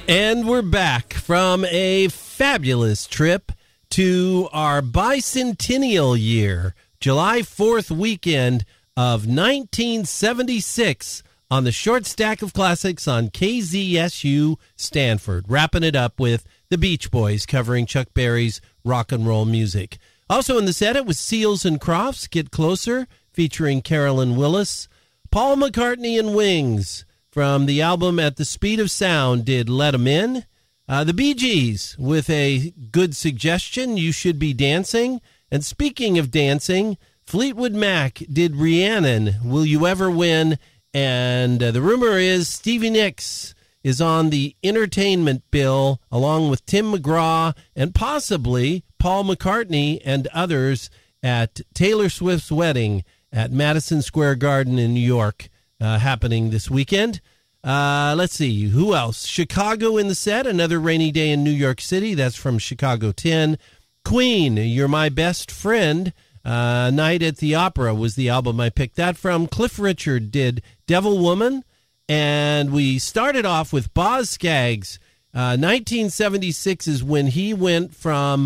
And we're back from a fabulous trip to our bicentennial year, July 4th weekend of 1976 on the Short Stack of Classics on KZSU Stanford. Wrapping it up with the Beach Boys covering Chuck Berry's rock and roll music. Also in the set, it was Seals and Crofts, Get Closer, featuring Carolyn Willis. Paul McCartney and Wings from the album At the Speed of Sound did Let 'Em In. The Bee Gees with a good suggestion, You Should Be Dancing. And speaking of dancing, Fleetwood Mac did Rhiannon, Will You Ever Win? And the rumor is Stevie Nicks is on the entertainment bill along with Tim McGraw and possibly Paul McCartney and others at Taylor Swift's wedding at Madison Square Garden in New York, happening this weekend. Let's see, who else? Chicago in the set, Another Rainy Day in New York City. That's from Chicago 10. Queen, You're My Best Friend. Night at the Opera was the album I picked that from. Cliff Richard did Devil Woman. And we started off with Boz Scaggs. 1976 is when he went from